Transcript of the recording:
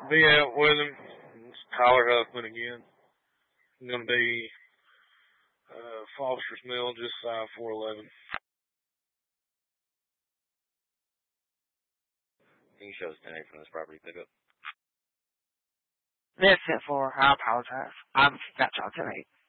Be out with him. It's Tyler Huffman again. I'm going to be Foster's Mill, just 411. Can you show us 10 from this property pickup? That's it for. I apologize. I'm got y'all tonight.